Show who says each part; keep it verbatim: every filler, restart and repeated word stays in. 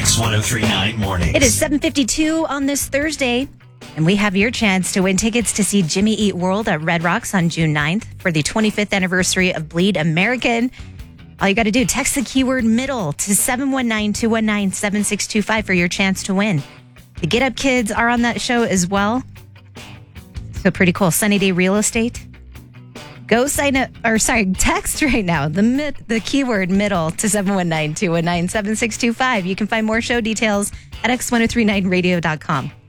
Speaker 1: X ten thirty-nine Mornings.
Speaker 2: It is seven fifty-two on this Thursday, and we have your chance to win tickets to see Jimmy Eat World at Red Rocks on June ninth for the twenty-fifth anniversary of Bleed American. All you got to do, text the keyword middle to seven one nine, two one nine, seven six two five for your chance to win. The Get Up Kids are on that show as well. So pretty cool. Sunny Day Real Estate. Go sign up, or sorry, text right now, the mid, the keyword middle to seven one nine, two one nine, seven six two five. You can find more show details at x ten thirty-nine radio dot com.